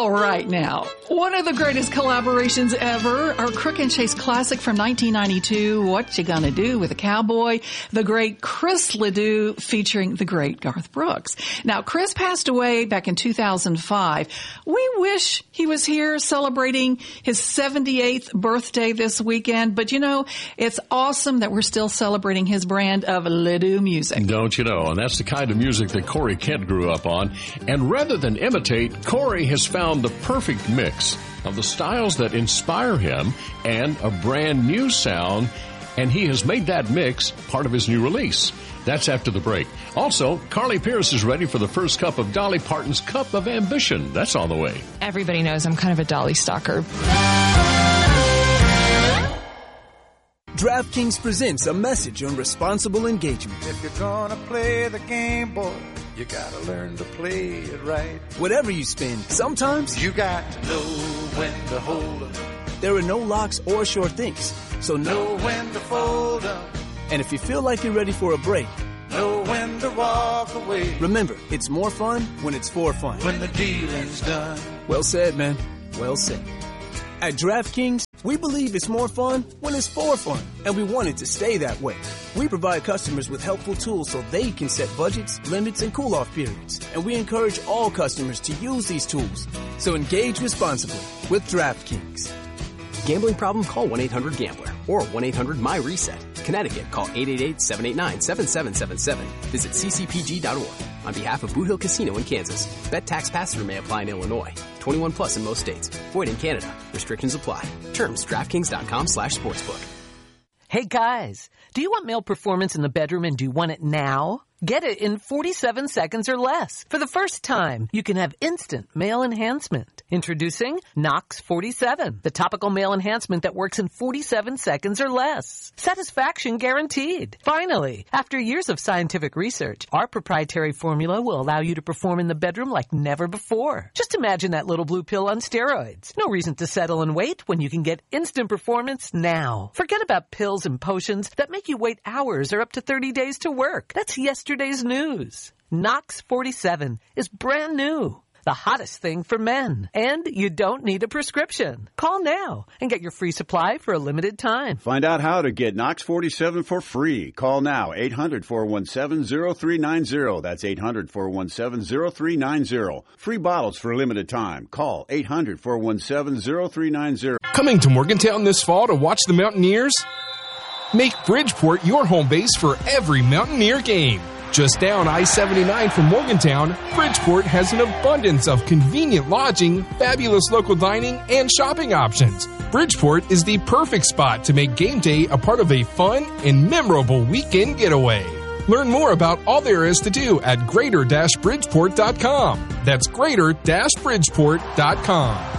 All right now, one of the greatest collaborations ever, our Crook and Chase classic from 1992, What You Gonna Do with a Cowboy, the great Chris Ledoux featuring the great Garth Brooks. Now, Chris passed away back in 2005. We wish he was here celebrating his 78th birthday this weekend, but you know, it's awesome that we're still celebrating his brand of Ledoux music. Don't you know? And that's the kind of music that Corey Kent grew up on. And rather than imitate, Corey has found the perfect mix of the styles that inspire him and a brand new sound, and he has made that mix part of his new release. That's after the break. Also, Carly Pierce is ready for the first cup of Dolly Parton's Cup of Ambition. That's on the way. Everybody knows I'm kind of a Dolly stalker. DraftKings presents a message on responsible engagement. If you're gonna play the game, boy, you gotta learn to play it right. Whatever you spend, sometimes you got to know when to hold 'em. There are no locks or sure things, so know when to fold 'em. And if you feel like you're ready for a break, know when to walk away. Remember, it's more fun when it's for fun. When the dealing's done. Well said, man. Well said. At DraftKings, we believe it's more fun when it's for fun, and we want it to stay that way. We provide customers with helpful tools so they can set budgets, limits, and cool-off periods, and we encourage all customers to use these tools. So engage responsibly with DraftKings. Gambling problem? Call 1-800-GAMBLER or 1-800-MY-RESET. Connecticut, call 888-789-7777. Visit ccpg.org. On behalf of Boot Hill Casino in Kansas, bet tax pass-through may apply in Illinois. 21 plus in most states. Void in Canada. Restrictions apply. Terms, DraftKings.com/sportsbook. Hey guys, do you want male performance in the bedroom and do you want it now? Get it in 47 seconds or less. For the first time, you can have instant male enhancement. Introducing Knox 47, the topical male enhancement that works in 47 seconds or less. Satisfaction guaranteed. Finally, after years of scientific research, our proprietary formula will allow you to perform in the bedroom like never before. Just imagine that little blue pill on steroids. No reason to settle and wait when you can get instant performance now. Forget about pills and potions that make you wait hours or up to 30 days to work. That's yesterday's news. Knox 47 is brand new. The hottest thing for men. And you don't need a prescription. Call now and get your free supply for a limited time. Find out how to get Knox 47 for free. Call now, 800-417-0390. That's 800-417-0390. Free bottles for a limited time. Call 800-417-0390. Coming to Morgantown this fall to watch the Mountaineers? Make Bridgeport your home base for every Mountaineer game. Just down I-79 from Morgantown, Bridgeport has an abundance of convenient lodging, fabulous local dining, and shopping options. Bridgeport is the perfect spot to make game day a part of a fun and memorable weekend getaway. Learn more about all there is to do at greater-bridgeport.com. That's greater-bridgeport.com.